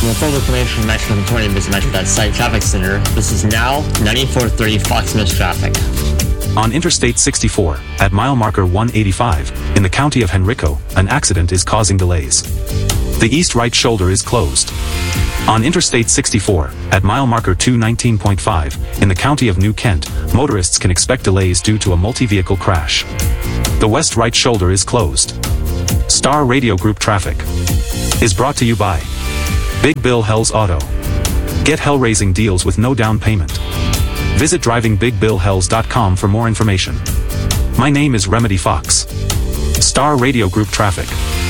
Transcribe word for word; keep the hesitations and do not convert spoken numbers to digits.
For full information on Metro twenty, visit Metro dot site traffic center. This is now ninety-four thirty Fox Mills traffic. On Interstate sixty-four, at mile marker one eighty-five, in the county of Henrico, an accident is causing delays. The east right shoulder is closed. On Interstate sixty-four, at mile marker two nineteen point five, in the county of New Kent, motorists can expect delays due to a multi-vehicle crash. The west right shoulder is closed. Star Radio Group traffic is brought to you by Big Bill Hells Auto. Get hell-raising deals with no down payment. Visit driving big bill hells dot com for more information. My name is Remedy Fox. Star Radio Group traffic.